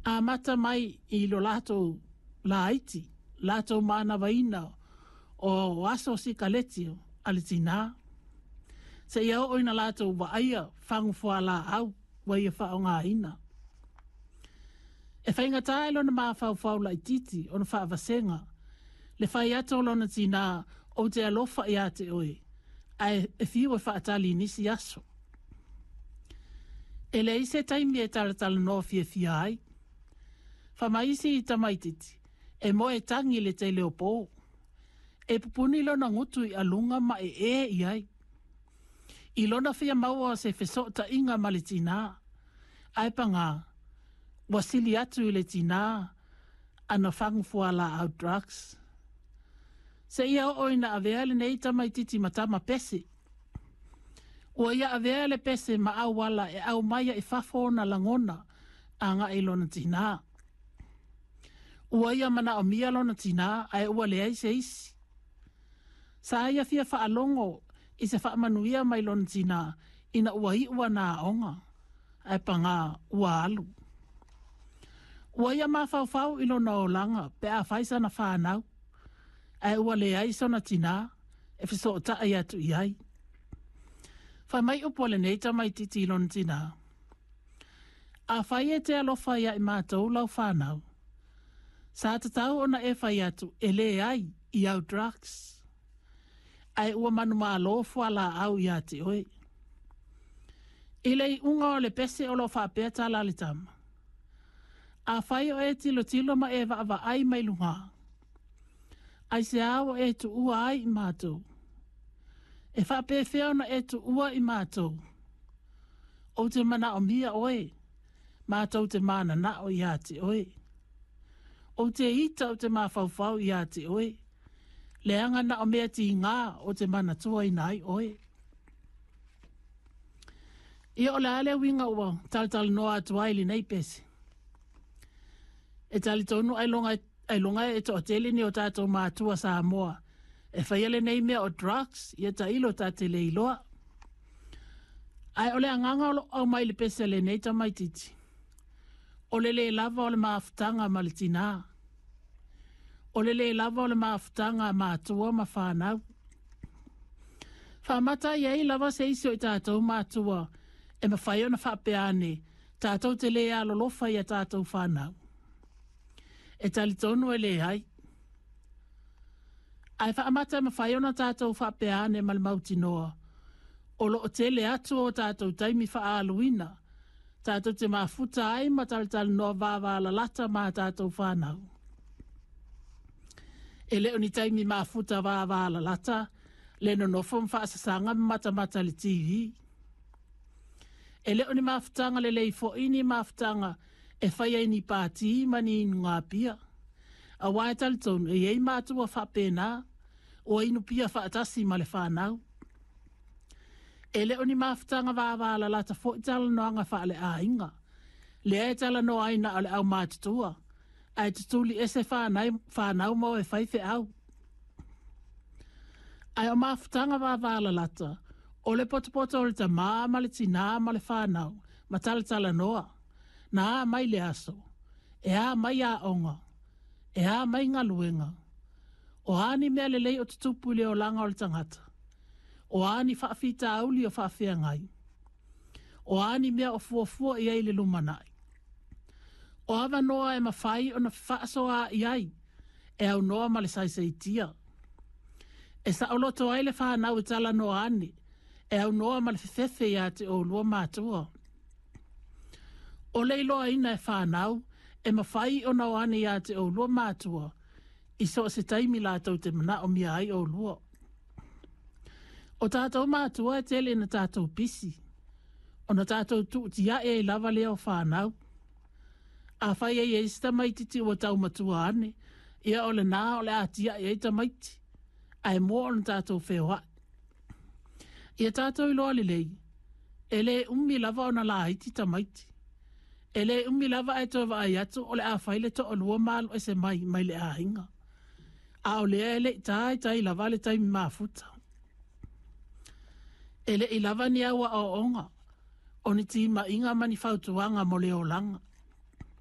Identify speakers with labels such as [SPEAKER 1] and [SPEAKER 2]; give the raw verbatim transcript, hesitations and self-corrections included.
[SPEAKER 1] A mata mai i lo lato la aiti, lato mana vaina o aso si kaletio alitina. Se ia o ina lato wa aia fangu fua la au wa ia wha o ngā ina. E whainga tae lo na maa fau fau la ititi o na wha avasenga. Le whai ato lo na tina o te alofa i ate oe. Ai e fiu e wha atali nisi aso. E le ise taimi e tala tala no fia fia ai. Wha maisi i tamaititi. E mo e tangi le te leo pō. E pupuni lo na ngutu i alunga ma e e i ai. I lona fia maua se feso ta inga malitina. Ai pa ngā. Wasili atu i le tina. Ana whangu fuala au drugs. Se ia o ina avea le nei tamaititi matama pese. Ua ia avea le pese ma au wala e au maia i fafona langona. Anga i lona tina. Ua ia mana o mia lona tina. Ai ua le aise isi. Sa ia fia wha alongo. I se wha manuia mai lona tina. Ina ua i ua nā onga. Ai pa ngā ua alu. Ua ia ma fau fau i lona o langa. Pe a whaisa na whanau. Ai ua le ai sona tina. E fiso o ta ai atu i ai. Whai mai upo le neita mai titi i lona tina. A whai e te alofa ia i mātou lau whanau. Sa tatau ona e whai atu e le ai i au drugs. Ai ua manu maa lofu ala au i ate oe. I lei unga o le pese o lo whapea tala le tama. A whai o e tilo tilo ma e wa ai mai lunga. Ai se awa e tu ua ai i mātou. E whapea whea na e tu ua i mātou. O te mana o mia oe. Mātou te mana na o i ate oe. O te hita o te mawhauwhau i ate oe. Le anga na o mea ti ngā o te mana tua i nai oe. Ia o le ale winga ua tal-tal noa atu aili nei pese. E tali tonu ai longa, ai longa e to atele ni o tātou mātua sa moa. E whaiale nei mea o drugs ia ta ilo tāte le iloa. Ai o le anganga o mai le pese le nei tamai titi. O le le lava o le maafutanga ma le tinaa. O le le lava o le maafutanga mātua ma whanau. Whamata iei lava se isi o i tātou mātua e ma whai ona whapeane tātou te le alolofa i a tātou whanau. E tali tonu e le hai. Ai whaamata e ma whai ona tātou whapeane ma le mauti noa. O lo o te le atu o tātou taimi wha aluina. Tātou te mafuta ai ma tali tali noa vāvā la lata ma tātou whanau. E leo ni taimi mafuta wa wa la lata, le no nofo mwhaasasanga mata mata le T V. E leo ni mafutanga le leifo ini mafutanga e whaia ini pāti mani inu ngā pia. A wae talitonu e ei mātua whapena o inu pia whaatasi ma le whanau. E leo ni mafutanga wa wa la lata fo itala noanga wha le ainga. Le e tala no aina ale au mātutua. Ai tutuli ese whanau mo e whaife au. Ai o mafutanga wa wala lata, o le potopoto o le ta maa ma le tina ma le whanau, ma tala tala noa, na a mai le aso, e a mai a onga, e a mai ngaluenga, o ani mea le lei o tutupu le o langa o le tangata, o ani whaafita auli o whaafea ngai, o ani mea o fuafua i ai le lumanai. O awa noa e mawhai o na whaasoa iai, e au noa ma le saisaitia. E sa o loto ai le whanau i tala noa ane, e au noa ma le whiwhewhe ia te o lua mātua. O leiloa ina e whanau, e mawhai o noa ane ia te o lua mātua, i so se taimi lātou te mana o mia ai o lua. O tātou mātua e tele na tātou pisi, o na tātou tuutia e lava leo whanau. A whai e eis tamaititi o tau matua ane, ia o le nā o le atia e tamaiti, ai mua o na tātou whewha. Ia tātou i loa lei, e le umi lava o na la haiti tamaiti. E le umi lava e tō ai atu o le a whai le to o lua malo e se mai, mai le a hinga. A o le e le tai tai lava le taimi mafuta. E le i lava ni awa o onga, o ni tima inga mani whautuanga mo le o langa.